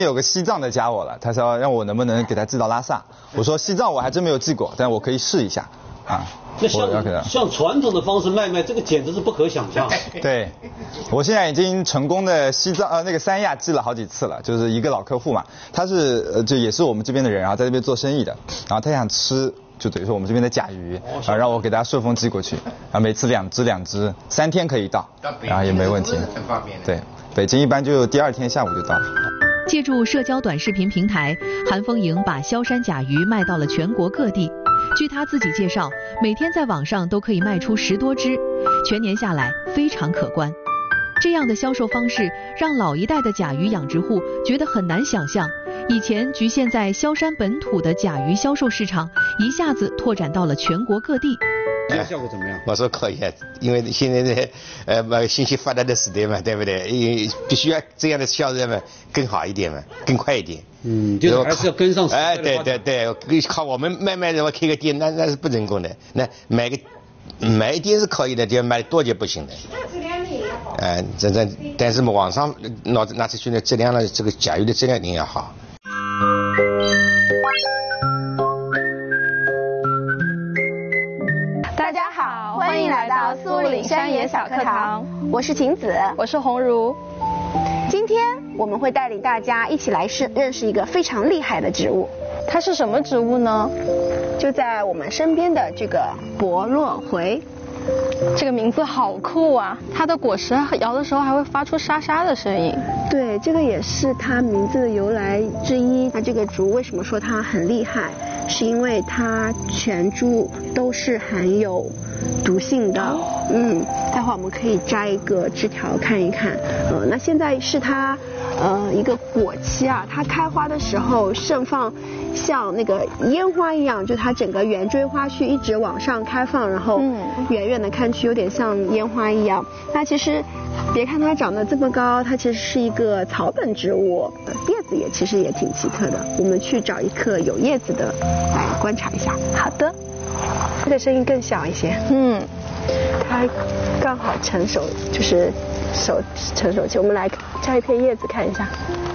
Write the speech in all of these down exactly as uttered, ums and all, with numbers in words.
有个西藏的加我了，他说让我能不能给他寄到拉萨，我说西藏我还真没有寄过，但我可以试一下啊。 那像像传统的方式卖卖，这个简直是不可想象。 对，我现在已经成功的西藏呃那个三亚寄了好几次了，就是一个老客户嘛，他是呃就也是我们这边的人，然后在这边做生意的，然后他想吃就等于说我们这边的甲鱼，啊让我给大家顺丰寄过去，啊每次两只两只，三天可以到，然后也没问题， 很方便。 对，北京一般就第二天下午就到了。 借助社交短视频平台，韩风莹把萧山甲鱼卖到了全国各地。据他自己介绍，每天在网上都可以卖出十多只，全年下来非常可观。这样的销售方式让老一代的甲鱼养殖户觉得很难想象，以前局限在萧山本土的甲鱼销售市场，一下子拓展到了全国各地。 效果怎么样？ 我说可以啊，因为现在的呃信息发达的时代嘛，对不对？必须要这样的销售嘛更好一点嘛，更快一点。 嗯，就是还是要跟上时代的发展。 哎，对对对，靠我们慢慢的我开个店，那那是不成功的。那买个买一店是可以的，就买多就不行的。呃，这这，但是嘛，网上拿拿出去呢，质量呢，这个甲鱼的质量一定要好。 大家好，欢迎来到苏岭山野小课堂，我是晴子， 我是红茹。 今天我们会带领大家一起来认认识一个非常厉害的植物。 它是什么植物呢？ 就在我们身边的这个博络茴。 这个名字好酷啊！它的果实摇的时候还会发出沙沙的声音。 对，这个也是它名字的由来之一。那这个植物为什么说它很厉害？是因为它全株都是含有毒性的。嗯，待会儿我们可以摘一个枝条看一看。呃，那现在是它呃一个果期啊，它开花的时候盛放像那个烟花一样，就它整个圆锥花序一直往上开放，然后远远的看去有点像烟花一样。那其实别看它长得这么高，它其实是一个草本植物，叶子也其实也挺奇特的。我们去找一棵有叶子的来观察一下。好的，这个声音更小一些。嗯，它刚好成熟，就是熟成熟期。我们来摘一片叶子看一下。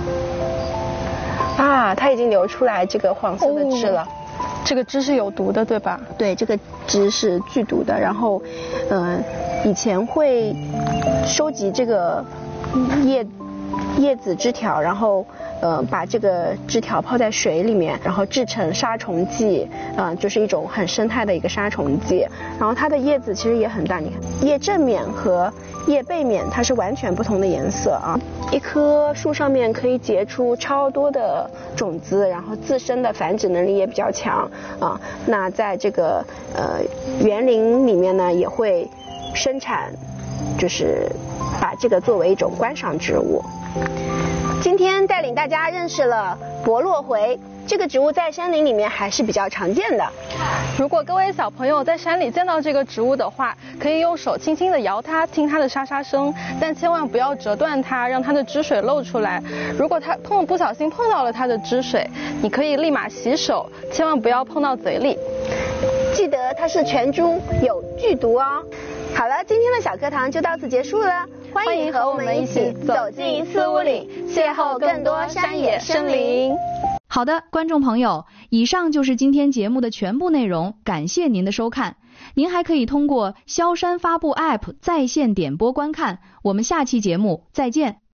啊，它已经流出来这个黄色的汁了。哦， 这个汁是有毒的，对吧？ 对，这个汁是剧毒的。然后，呃，以前会收集这个叶叶子枝条，然后呃把这个枝条泡在水里面，然后制成杀虫剂，啊、呃，就是一种很生态的一个杀虫剂。然后它的叶子其实也很大，你看叶正面和叶背面它是完全不同的颜色啊。一棵树上面可以结出超多的种子，然后自身的繁殖能力也比较强啊。那在这个呃园林里面呢，也会生产，就是把这个作为一种观赏植物。今天带领大家认识了博络茴，这个植物在山林里面还是比较常见的。 如果各位小朋友在山里见到这个植物的话，可以用手轻轻地摇它，听它的沙沙声，但千万不要折断它，让它的汁水漏出来。如果它碰不小心碰到了它的汁水，你可以立马洗手，千万不要碰到嘴里。 记得它是全株有剧毒哦。好了，今天的小课堂就到此结束了。欢迎和我们一起走进四五岭，邂逅更多山野生灵。 好的，观众朋友，以上就是今天节目的全部内容，感谢您的收看。您还可以通过萧山发布 App 在线点播观看。我们下期节目再见。